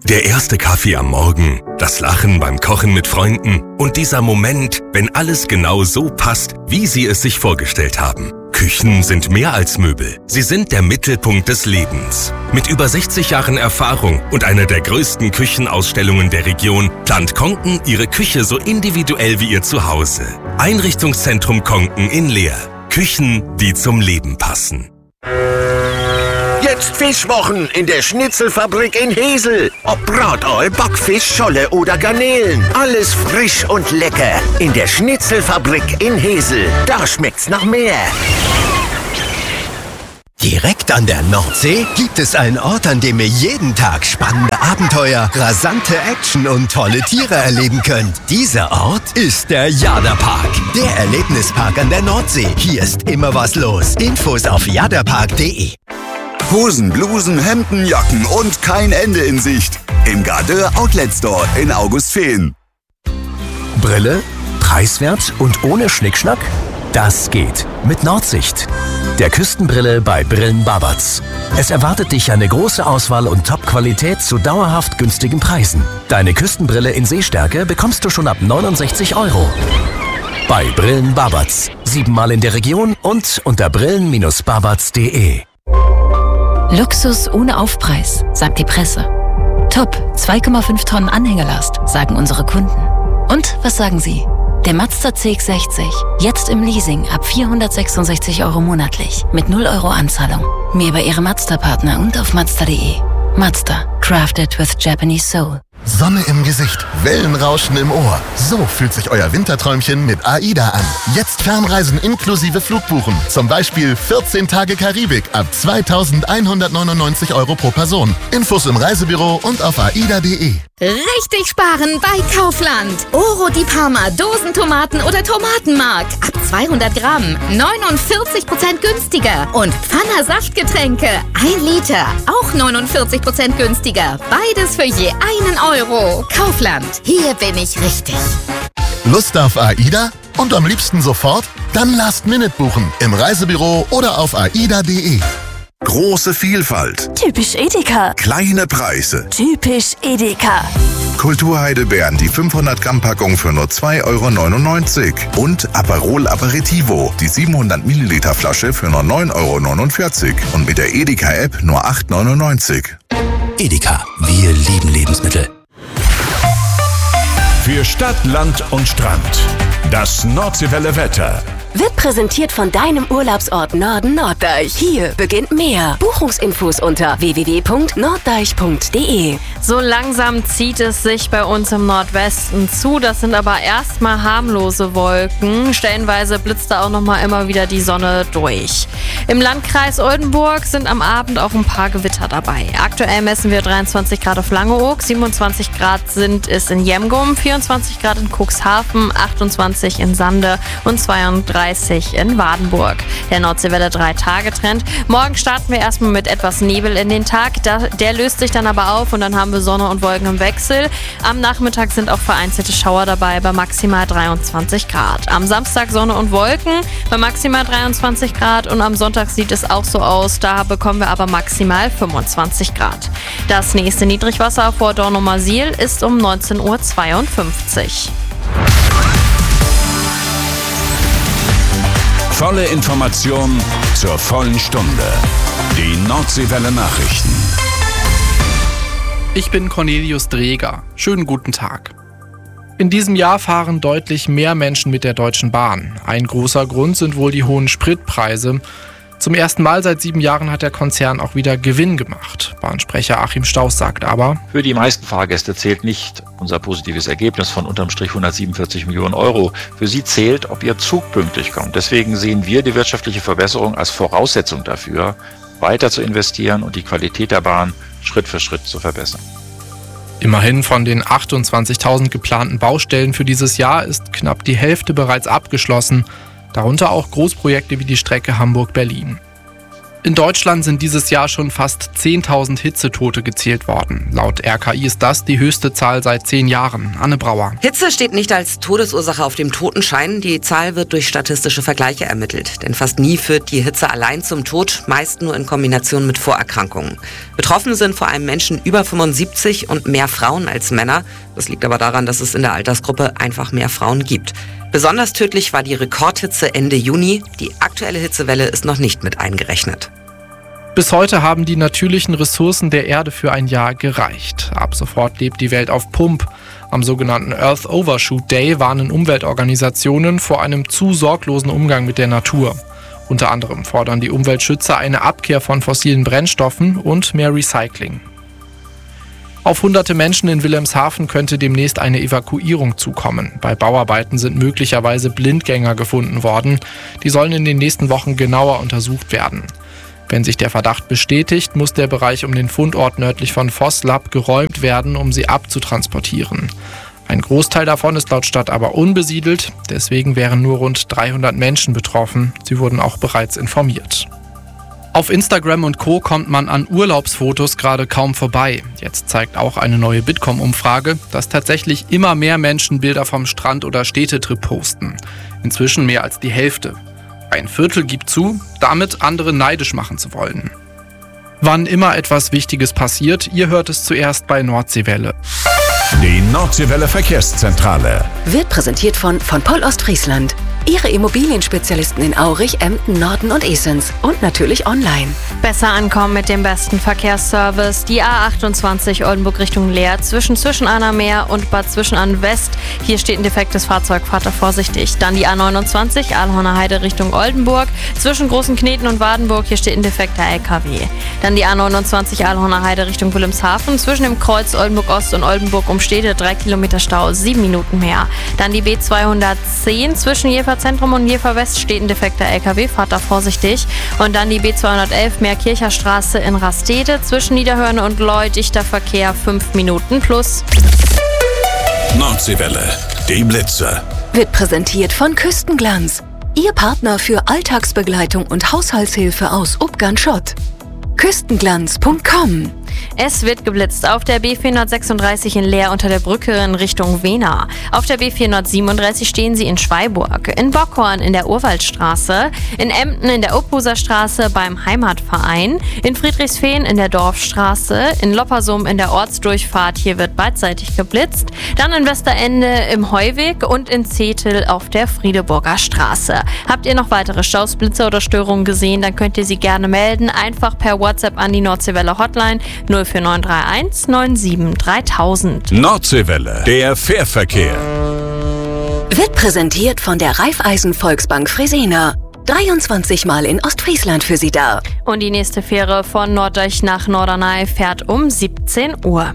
Der erste Kaffee am Morgen, das Lachen beim Kochen mit Freunden und dieser Moment, wenn alles genau so passt, wie Sie es sich vorgestellt haben. Küchen sind mehr als Möbel. Sie sind der Mittelpunkt des Lebens. Mit über 60 Jahren Erfahrung und einer der größten Küchenausstellungen der Region plant Konken Ihre Küche so individuell wie Ihr Zuhause. Einrichtungszentrum Konken in Leer. Küchen, die zum Leben passen. Jetzt Fischwochen in der Schnitzelfabrik in Hesel. Ob Brataal, Backfisch, Scholle oder Garnelen. Alles frisch und lecker. In der Schnitzelfabrik in Hesel. Da schmeckt's nach mehr. Direkt an der Nordsee gibt es einen Ort, an dem ihr jeden Tag spannende Abenteuer, rasante Action und tolle Tiere erleben könnt. Dieser Ort ist der Jadapark, der Erlebnispark an der Nordsee. Hier ist immer was los. Infos auf jadapark.de. Hosen, Blusen, Hemden, Jacken und kein Ende in Sicht. Im Gardeur Outlet Store in Augustfehn. Brille, preiswert und ohne Schnickschnack? Das geht mit Nordsicht. Der Küstenbrille bei Brillen Babatz. Es erwartet dich eine große Auswahl und Top-Qualität zu dauerhaft günstigen Preisen. Deine Küstenbrille in Sehstärke bekommst du schon ab 69 €. Bei Brillen Babatz. 7-mal in der Region und unter brillen-babatz.de. Luxus ohne Aufpreis, sagt die Presse. Top, 2,5 Tonnen Anhängelast, sagen unsere Kunden. Und was sagen Sie? Der Mazda CX-60, jetzt im Leasing ab 466 € monatlich, mit 0 € Anzahlung. Mehr bei Ihrem Mazda-Partner und auf Mazda.de. Mazda, crafted with Japanese soul. Sonne im Gesicht, Wellenrauschen im Ohr. So fühlt sich euer Winterträumchen mit AIDA an. Jetzt Fernreisen inklusive Flugbuchen. Zum Beispiel 14 Tage Karibik ab 2.199 € pro Person. Infos im Reisebüro und auf aida.de. Richtig sparen bei Kaufland. Oro di Parma, Dosentomaten oder Tomatenmark. Ab 200 Gramm, 49% günstiger. Und Pfanner Saftgetränke, 1 Liter, auch 49% günstiger. Beides für je 1 €. Kaufland, hier bin ich richtig. Lust auf AIDA? Und am liebsten sofort? Dann Last-Minute buchen. Im Reisebüro oder auf aida.de. Große Vielfalt. Typisch Edeka. Kleine Preise. Typisch Edeka. Kulturheidelbeeren, die 500 Gramm Packung für nur 2,99 € und Aperol Aperitivo, die 700 Milliliter Flasche für nur 9,49 € und mit der Edeka-App nur 8,99 €. Edeka, wir lieben Lebensmittel. Für Stadt, Land und Strand. Das Nordseewelle Wetter. Wird präsentiert von deinem Urlaubsort Norden Norddeich. Hier beginnt mehr. Buchungsinfos unter www.norddeich.de. So langsam zieht es sich bei uns im Nordwesten zu. Das sind aber erstmal harmlose Wolken. Stellenweise blitzt da auch nochmal immer wieder die Sonne durch. Im Landkreis Oldenburg sind am Abend auch ein paar Gewitter dabei. Aktuell messen wir 23 Grad auf Langeoog, 27 Grad sind es in Jemgum, 24 Grad in Cuxhaven, 28 in Sande und 32 in Wadenburg. Der Nordseewelle 3-Tage-Trend. Morgen starten wir erstmal mit etwas Nebel in den Tag. Der löst sich dann aber auf und dann haben wir Sonne und Wolken im Wechsel. Am Nachmittag sind auch vereinzelte Schauer dabei bei maximal 23 Grad. Am Samstag Sonne und Wolken bei maximal 23 Grad und am Sonntag sieht es auch so aus. Da bekommen wir aber maximal 25 Grad. Das nächste Niedrigwasser vor Dornumersiel ist um 19:52 Uhr. Volle Information zur vollen Stunde. Die Nordseewelle Nachrichten. Ich bin Cornelius Dreger. Schönen guten Tag. In diesem Jahr fahren deutlich mehr Menschen mit der Deutschen Bahn. Ein großer Grund sind wohl die hohen Spritpreise. Zum ersten Mal seit 7 Jahren hat der Konzern auch wieder Gewinn gemacht. Bahnsprecher Achim Stauß sagt aber: Für die meisten Fahrgäste zählt nicht unser positives Ergebnis von unterm Strich 147 Millionen €. Für sie zählt, ob ihr Zug pünktlich kommt. Deswegen sehen wir die wirtschaftliche Verbesserung als Voraussetzung dafür, weiter zu investieren und die Qualität der Bahn Schritt für Schritt zu verbessern. Immerhin von den 28.000 geplanten Baustellen für dieses Jahr ist knapp die Hälfte bereits abgeschlossen. Darunter auch Großprojekte wie die Strecke Hamburg-Berlin. In Deutschland sind dieses Jahr schon fast 10.000 Hitzetote gezählt worden. Laut RKI ist das die höchste Zahl seit 10 Jahren. Anne Brauer. Hitze steht nicht als Todesursache auf dem Totenschein. Die Zahl wird durch statistische Vergleiche ermittelt. Denn fast nie führt die Hitze allein zum Tod, meist nur in Kombination mit Vorerkrankungen. Betroffen sind vor allem Menschen über 75 und mehr Frauen als Männer. Das liegt aber daran, dass es in der Altersgruppe einfach mehr Frauen gibt. Besonders tödlich war die Rekordhitze Ende Juni. Die aktuelle Hitzewelle ist noch nicht mit eingerechnet. Bis heute haben die natürlichen Ressourcen der Erde für ein Jahr gereicht. Ab sofort lebt die Welt auf Pump. Am sogenannten Earth Overshoot Day warnen Umweltorganisationen vor einem zu sorglosen Umgang mit der Natur. Unter anderem fordern die Umweltschützer eine Abkehr von fossilen Brennstoffen und mehr Recycling. Auf hunderte Menschen in Wilhelmshaven könnte demnächst eine Evakuierung zukommen. Bei Bauarbeiten sind möglicherweise Blindgänger gefunden worden. Die sollen in den nächsten Wochen genauer untersucht werden. Wenn sich der Verdacht bestätigt, muss der Bereich um den Fundort nördlich von Vosslab geräumt werden, um sie abzutransportieren. Ein Großteil davon ist laut Stadt aber unbesiedelt, deswegen wären nur rund 300 Menschen betroffen. Sie wurden auch bereits informiert. Auf Instagram und Co. kommt man an Urlaubsfotos gerade kaum vorbei. Jetzt zeigt auch eine neue Bitkom-Umfrage, dass tatsächlich immer mehr Menschen Bilder vom Strand oder Städtetrip posten. Inzwischen mehr als die Hälfte. Ein Viertel gibt zu, damit andere neidisch machen zu wollen. Wann immer etwas Wichtiges passiert, ihr hört es zuerst bei Nordseewelle. Die Nordseewelle Verkehrszentrale wird präsentiert von Poll Ostfriesland. Ihre Immobilienspezialisten in Aurich, Emden, Norden und Esens und natürlich online. Besser ankommen mit dem besten Verkehrsservice. Die A28 Oldenburg Richtung Leer zwischen Zwischenahnermeer und Bad Zwischenahn West. Hier steht ein defektes Fahrzeug, fahrt da vorsichtig. Dann die A29 Ahlhorner Heide Richtung Oldenburg zwischen Großen Kneten und Wadenburg. Hier steht ein defekter LKW. Dann die A29 Ahlhorner Heide Richtung Wilhelmshaven zwischen dem Kreuz Oldenburg Ost und Oldenburg Umstede 3 Kilometer Stau, 7 Minuten mehr. Dann die B210 zwischen Jever Zentrum und Jever West steht ein defekter LKW, fahrt da vorsichtig. Und dann die B211 Meerkircher Straße in Rastede zwischen Niederhörne und Leu, dichter Verkehr 5 Minuten plus. Nordseewelle, die Blitze. Wird präsentiert von Küstenglanz. Ihr Partner für Alltagsbegleitung und Haushaltshilfe aus Ubgan-Schott. Küstenglanz.com. Es wird geblitzt auf der B436 in Leer unter der Brücke in Richtung Wena. Auf der B437 stehen sie in Schweiburg, in Bockhorn in der Urwaldstraße, in Emden in der Uphuser Straße beim Heimatverein, in Friedrichsfehn in der Dorfstraße, in Loppersum in der Ortsdurchfahrt, hier wird beidseitig geblitzt, dann in Westerende im Heuweg und in Zetel auf der Friedeburger Straße. Habt ihr noch weitere Staus, Blitze oder Störungen gesehen, dann könnt ihr sie gerne melden, einfach per WhatsApp an die Nordseewelle Hotline 04931 97 3000. Nordseewelle, der Fährverkehr. Wird präsentiert von der Raiffeisen Volksbank Fresenier. 23 Mal in Ostfriesland für Sie da. Und die nächste Fähre von Norddeich nach Norderney fährt um 17 Uhr.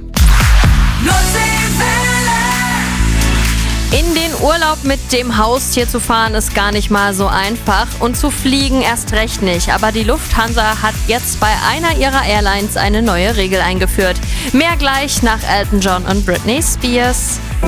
In den Urlaub mit dem Haustier zu fahren ist gar nicht mal so einfach und zu fliegen erst recht nicht. Aber die Lufthansa hat jetzt bei einer ihrer Airlines eine neue Regel eingeführt. Mehr gleich nach Elton John und Britney Spears.